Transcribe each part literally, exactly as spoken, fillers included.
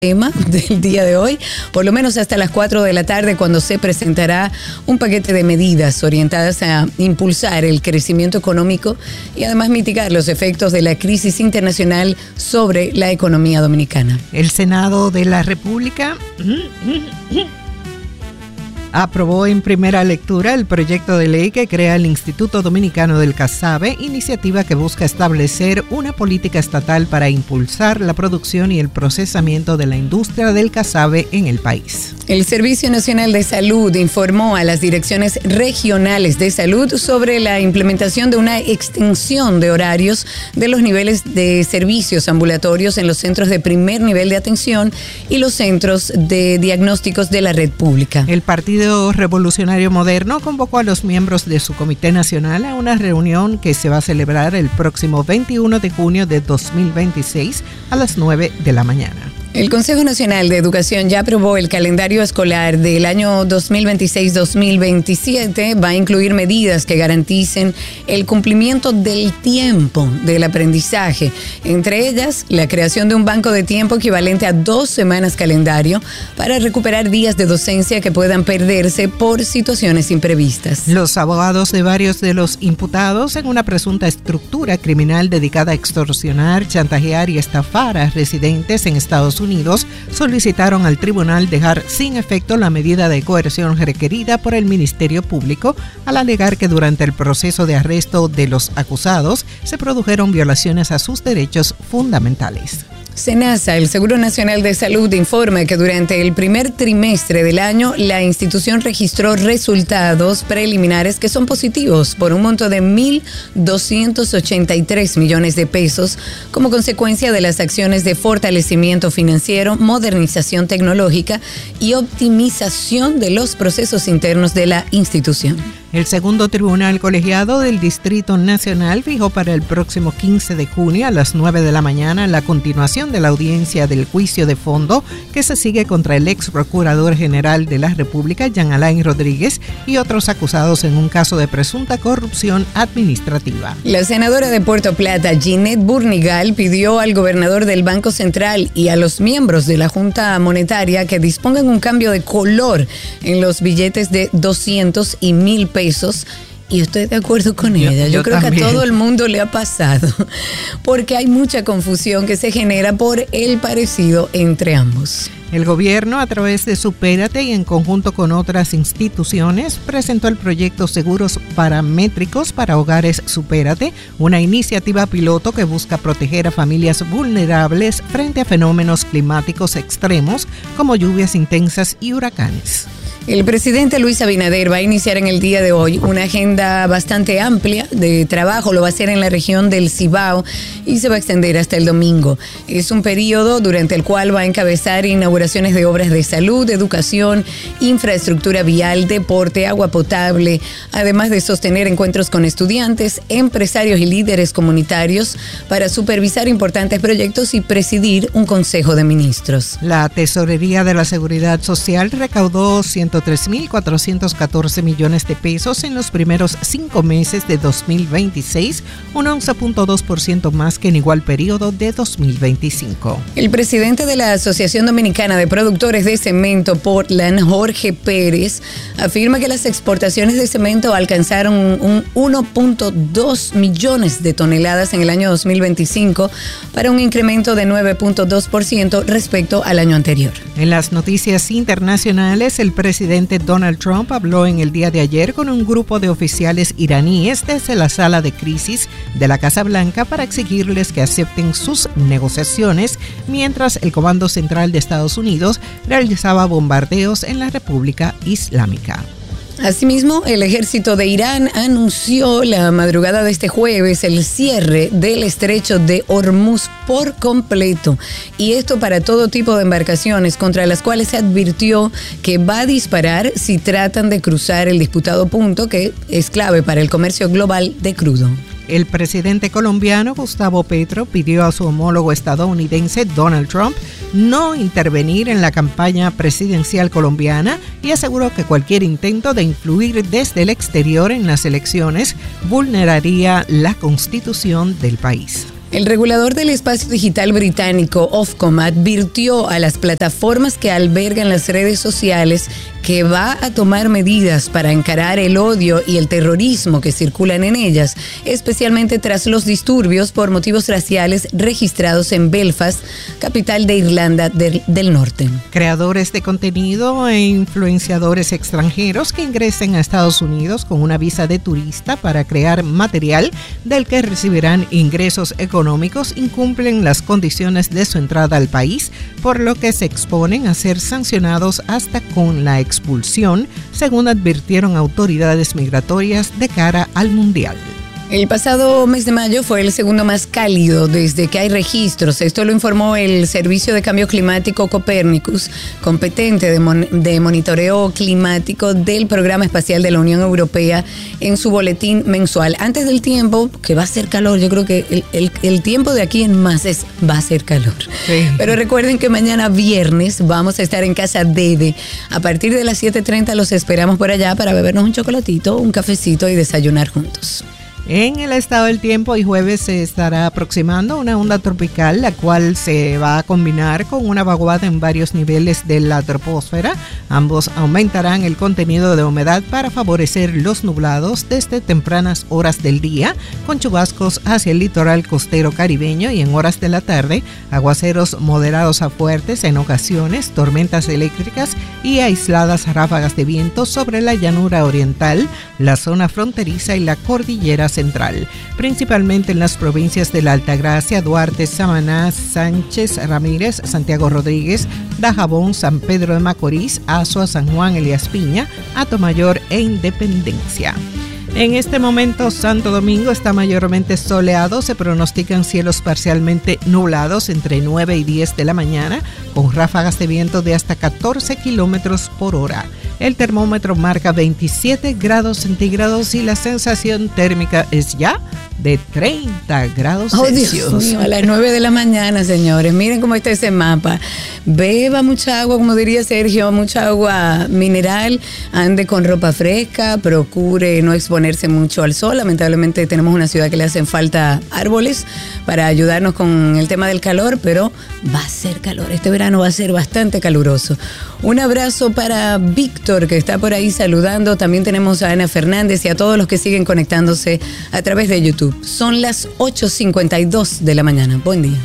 tema del día de hoy, por lo menos hasta las cuatro de la tarde, cuando se presentará un paquete de medidas orientadas a impulsar el crecimiento económico y además mitigar los efectos de la crisis internacional sobre la economía dominicana. El Senado de la República aprobó en primera lectura el proyecto de ley que crea el Instituto Dominicano del Casabe, iniciativa que busca establecer una política estatal para impulsar la producción y el procesamiento de la industria del casabe en el país. El Servicio Nacional de Salud informó a las direcciones regionales de salud sobre la implementación de una extensión de horarios de los niveles de servicios ambulatorios en los centros de primer nivel de atención y los centros de diagnósticos de la red pública. El Partido Revolucionario Moderno convocó a los miembros de su Comité Nacional a una reunión que se va a celebrar el próximo veintiuno de junio de dos mil veintiséis a las nueve de la mañana. El Consejo Nacional de Educación ya aprobó el calendario escolar del año dos mil veintiséis dos mil veintisiete. Va a incluir medidas que garanticen el cumplimiento del tiempo del aprendizaje. Entre ellas, la creación de un banco de tiempo equivalente a dos semanas calendario para recuperar días de docencia que puedan perderse por situaciones imprevistas. Los abogados de varios de los imputados en una presunta estructura criminal dedicada a extorsionar, chantajear y estafar a residentes en Estados Unidos Unidos solicitaron al tribunal dejar sin efecto la medida de coerción requerida por el Ministerio Público al alegar que durante el proceso de arresto de los acusados se produjeron violaciones a sus derechos fundamentales. SENASA, el Seguro Nacional de Salud, informa que durante el primer trimestre del año la institución registró resultados preliminares que son positivos por un monto de mil doscientos ochenta y tres millones de pesos como consecuencia de las acciones de fortalecimiento financiero, modernización tecnológica y optimización de los procesos internos de la institución. El segundo tribunal colegiado del Distrito Nacional fijó para el próximo quince de junio a las nueve de la mañana la continuación de la audiencia del juicio de fondo que se sigue contra el ex procurador general de la República, Jean Alain Rodríguez, y otros acusados en un caso de presunta corrupción administrativa. La senadora de Puerto Plata, Ginette Burnigal, pidió al gobernador del Banco Central y a los miembros de la Junta Monetaria que dispongan un cambio de color en los billetes de doscientos y mil pesos. Pesos, y estoy de acuerdo con ella. Yo, yo, yo creo también. Que a todo el mundo le ha pasado, porque hay mucha confusión que se genera por el parecido entre ambos. El gobierno, a través de Supérate y en conjunto con otras instituciones, presentó el proyecto Seguros Paramétricos para Hogares Supérate, una iniciativa piloto que busca proteger a familias vulnerables frente a fenómenos climáticos extremos como lluvias intensas y huracanes. El presidente Luis Abinader va a iniciar en el día de hoy una agenda bastante amplia de trabajo. Lo va a hacer en la región del Cibao y se va a extender hasta el domingo. Es un periodo durante el cual va a encabezar inauguraciones de obras de salud, educación, infraestructura vial, deporte, agua potable, además de sostener encuentros con estudiantes, empresarios y líderes comunitarios para supervisar importantes proyectos y presidir un consejo de ministros. La Tesorería de la Seguridad Social recaudó ciento tres mil cuatrocientos catorce millones de pesos en los primeros cinco meses de dos mil veintiséis, un once punto dos por ciento más que en igual periodo de dos mil veinticinco. El presidente de la Asociación Dominicana de Productores de Cemento Portland, Jorge Pérez, afirma que las exportaciones de cemento alcanzaron un uno punto dos millones de toneladas en el año dos mil veinticinco para un incremento de nueve punto dos por ciento respecto al año anterior. En las noticias internacionales, el presidente El presidente Donald Trump habló en el día de ayer con un grupo de oficiales iraníes desde la sala de crisis de la Casa Blanca para exigirles que acepten sus negociaciones mientras el Comando Central de Estados Unidos realizaba bombardeos en la República Islámica. Asimismo, el ejército de Irán anunció la madrugada de este jueves el cierre del estrecho de Hormuz por completo, y esto para todo tipo de embarcaciones contra las cuales se advirtió que va a disparar si tratan de cruzar el disputado punto que es clave para el comercio global de crudo. El presidente colombiano Gustavo Petro pidió a su homólogo estadounidense Donald Trump no intervenir en la campaña presidencial colombiana y aseguró que cualquier intento de influir desde el exterior en las elecciones vulneraría la constitución del país. El regulador del espacio digital británico, Ofcom, advirtió a las plataformas que albergan las redes sociales que va a tomar medidas para encarar el odio y el terrorismo que circulan en ellas, especialmente tras los disturbios por motivos raciales registrados en Belfast, capital de Irlanda del, del Norte. Creadores de contenido e influenciadores extranjeros que ingresen a Estados Unidos con una visa de turista para crear material del que recibirán ingresos económicos incumplen las condiciones de su entrada al país, por lo que se exponen a ser sancionados hasta con la expulsión, según advirtieron autoridades migratorias de cara al Mundial. El pasado mes de mayo fue el segundo más cálido desde que hay registros. Esto lo informó el Servicio de Cambio Climático Copernicus, competente de, mon- de monitoreo climático del Programa Espacial de la Unión Europea, en su boletín mensual. Antes del tiempo, que va a ser calor, yo creo que el, el, el tiempo de aquí en más es va a ser calor. Sí. Pero recuerden que mañana viernes vamos a estar en Casa Dede. A partir de las siete treinta los esperamos por allá para bebernos un chocolatito, un cafecito y desayunar juntos. En el estado del tiempo, hoy jueves se estará aproximando una onda tropical, la cual se va a combinar con una vaguada en varios niveles de la troposfera. Ambos aumentarán el contenido de humedad para favorecer los nublados desde tempranas horas del día, con chubascos hacia el litoral costero caribeño y en horas de la tarde, aguaceros moderados a fuertes en ocasiones, tormentas eléctricas y aisladas ráfagas de viento sobre la llanura oriental, la zona fronteriza y la cordillera central, principalmente en las provincias de la Altagracia, Duarte, Samaná, Sánchez Ramírez, Santiago Rodríguez, Dajabón, San Pedro de Macorís, Azua, San Juan, Elías Piña, Atomayor e Independencia. En este momento, Santo Domingo está mayormente soleado, se pronostican cielos parcialmente nublados entre nueve y diez de la mañana, con ráfagas de viento de hasta catorce kilómetros por hora. El termómetro marca veintisiete grados centígrados y la sensación térmica es ya de treinta grados oh, Celsius. Dios mío, a las nueve de la mañana, señores. Miren cómo está ese mapa. Beba mucha agua, como diría Sergio, mucha agua mineral, ande con ropa fresca, procure no exponerse mucho al sol. Lamentablemente tenemos una ciudad que le hacen falta árboles para ayudarnos con el tema del calor, pero va a ser calor. Este verano va a ser bastante caluroso. Un abrazo para Víctor, que está por ahí saludando. También tenemos a Ana Fernández y a todos los que siguen conectándose a través de YouTube. Son las ocho cincuenta y dos de la mañana. Buen día.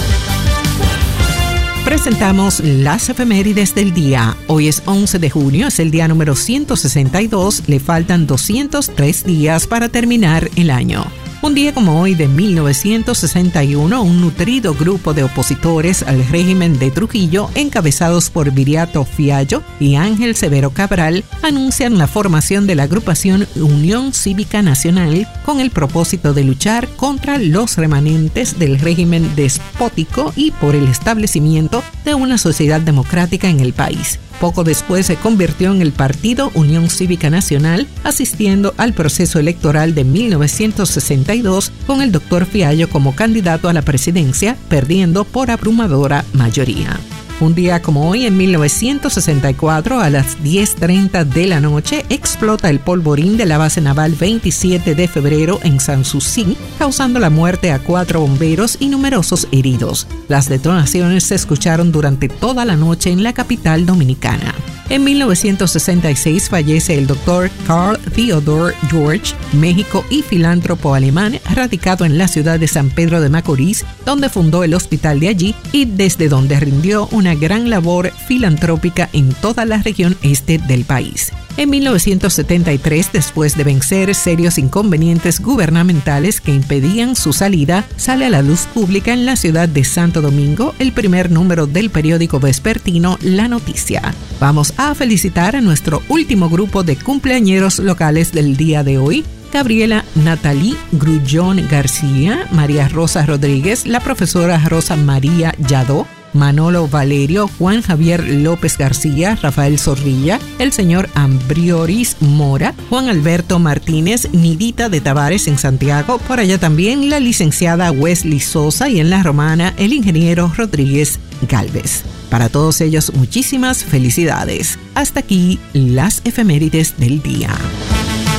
Presentamos las efemérides del día. Hoy es once de junio, es el día número ciento sesenta y dos. Le faltan doscientos tres días para terminar el año. Un día como hoy de mil novecientos sesenta y uno, un nutrido grupo de opositores al régimen de Trujillo, encabezados por Viriato Fiallo y Ángel Severo Cabral, anuncian la formación de la agrupación Unión Cívica Nacional con el propósito de luchar contra los remanentes del régimen despótico y por el establecimiento de una sociedad democrática en el país. Poco después se convirtió en el partido Unión Cívica Nacional, asistiendo al proceso electoral de mil novecientos sesenta y dos con el doctor Fiallo como candidato a la presidencia, perdiendo por abrumadora mayoría. Un día como hoy, en mil novecientos sesenta y cuatro, a las diez treinta de la noche, explota el polvorín de la base naval veintisiete de febrero en Sanssouci, causando la muerte a cuatro bomberos y numerosos heridos. Las detonaciones se escucharon durante toda la noche en la capital dominicana. En mil novecientos sesenta y seis fallece el doctor Carl Theodor George, médico y filántropo alemán, radicado en la ciudad de San Pedro de Macorís, donde fundó el hospital de allí y desde donde rindió una gran labor filantrópica en toda la región este del país. En mil novecientos setenta y tres, después de vencer serios inconvenientes gubernamentales que impedían su salida, sale a la luz pública en la ciudad de Santo Domingo el primer número del periódico vespertino La Noticia. Vamos a felicitar a nuestro último grupo de cumpleañeros locales del día de hoy: Gabriela Natalie Grullón García, María Rosa Rodríguez, la profesora Rosa María Yadó, Manolo Valerio, Juan Javier López García, Rafael Zorrilla, el señor Ambrioris Mora, Juan Alberto Martínez, Nidita de Tavares en Santiago, por allá también la licenciada Wesley Sosa y en La Romana el ingeniero Rodríguez Galvez. Para todos ellos, muchísimas felicidades. Hasta aquí las efemérides del día.